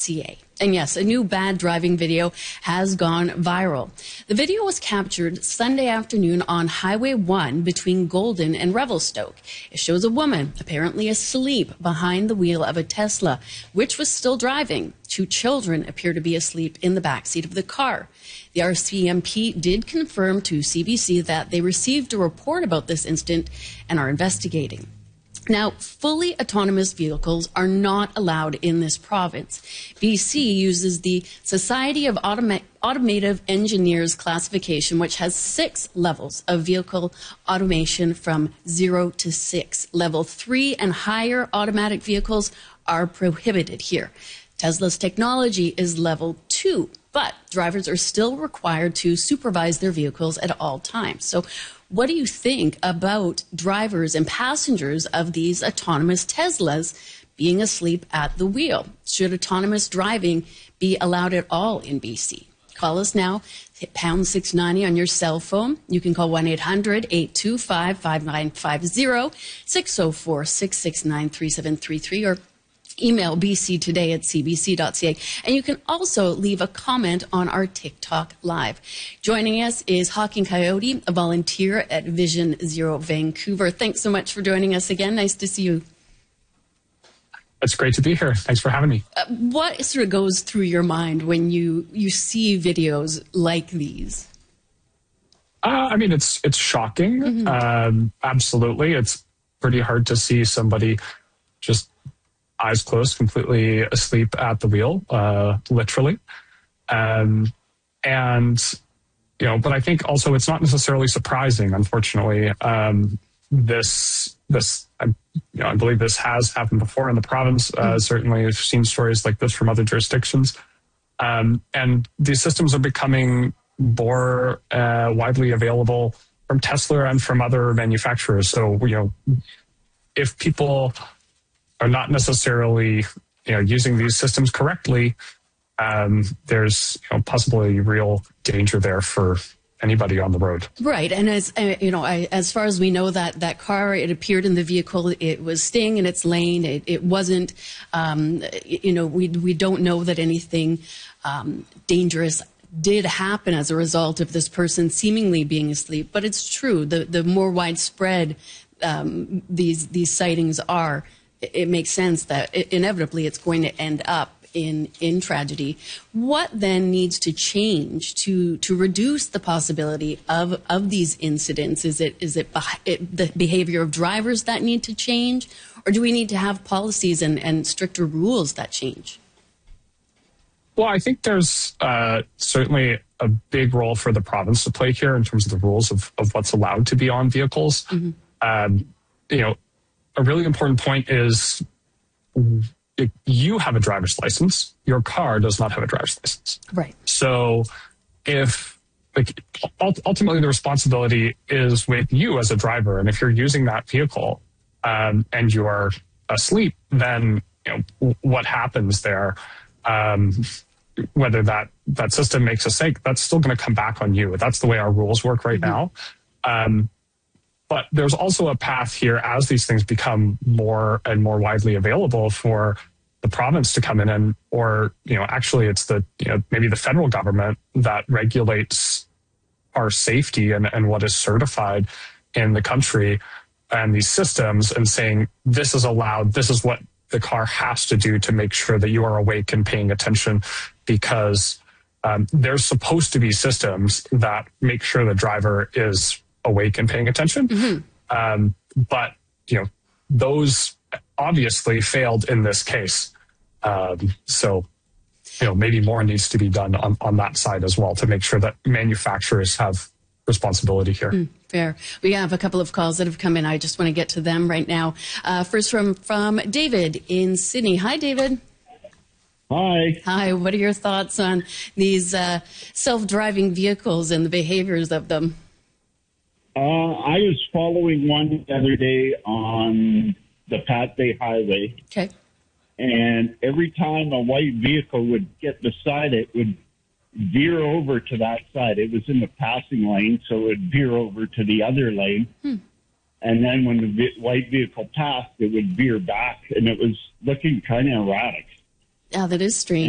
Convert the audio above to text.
cbc.ca. And yes, a new bad driving video has gone viral. The video was captured Sunday afternoon on Highway 1 between Golden and Revelstoke. It shows a woman apparently asleep behind the wheel of a Tesla, which was still driving. 2 children appear to be asleep in the backseat of the car. The RCMP did confirm to CBC that they received a report about this incident and are investigating. Now, fully autonomous vehicles are not allowed in this province. BC uses the Society of Automotive Engineers classification, which has 6 levels of vehicle automation from 0 to 6. Level 3 and higher automatic vehicles are prohibited here. Tesla's technology is level 2, but drivers are still required to supervise their vehicles at all times. So what do you think about drivers and passengers of these autonomous Teslas being asleep at the wheel? Should autonomous driving be allowed at all in BC? Call us now, hit pound 690 on your cell phone. You can call 1-800-825-5950, 604-669-3733, or email bctoday@cbc.ca. And you can also leave a comment on our TikTok Live. Joining us is Hawking Coyote, a volunteer at Vision Zero Vancouver. Thanks so much for joining us again. Nice to see you. It's great to be here. Thanks for having me. What sort of goes through your mind when you see videos like these? I mean, it's shocking. Mm-hmm. Absolutely. It's pretty hard to see somebody just eyes closed, completely asleep at the wheel, literally. And, but I think also it's not necessarily surprising, unfortunately. I believe this has happened before in the province. Certainly I've seen stories like this from other jurisdictions. And these systems are becoming more widely available from Tesla and from other manufacturers. So, if people are not necessarily, using these systems correctly, there's possibly real danger there for anybody on the road. Right, and as far as we know, that car, it appeared in the vehicle, it was staying in its lane. It wasn't, we don't know that anything dangerous did happen as a result of this person seemingly being asleep. But it's true, the more widespread these sightings are, it makes sense that inevitably it's going to end up in tragedy. What then needs to change to reduce the possibility of these incidents? Is it the behavior of drivers that need to change, or do we need to have policies and stricter rules that change? Well, I think there's certainly a big role for the province to play here in terms of the rules of what's allowed to be on vehicles. Mm-hmm. A really important point is if you have a driver's license, your car does not have a driver's license. Right. So ultimately the responsibility is with you as a driver. And if you're using that vehicle and you are asleep, then what happens there, whether that system makes a mistake, that's still going to come back on you. That's the way our rules work right now. But there's also a path here as these things become more and more widely available for the province to come in actually it's maybe the federal government that regulates our safety and what is certified in the country and these systems, and saying this is allowed, this is what the car has to do to make sure that you are awake and paying attention, because there's supposed to be systems that make sure the driver is awake and paying attention. Mm-hmm. But those obviously failed in this case. So maybe more needs to be done on that side as well to make sure that manufacturers have responsibility here. Fair. We have a couple of calls that have come in. I just want to get to them right now. First from David in Sydney. Hi, David. Hi. Hi. What are your thoughts on these self-driving vehicles and the behaviors of them? I was following one the other day on the Pat Bay Highway. Okay. And every time a white vehicle would get beside it, would veer over to that side. It was in the passing lane, so it would veer over to the other lane. And then when the white vehicle passed, it would veer back, and it was looking kind of erratic. Yeah, that is strange.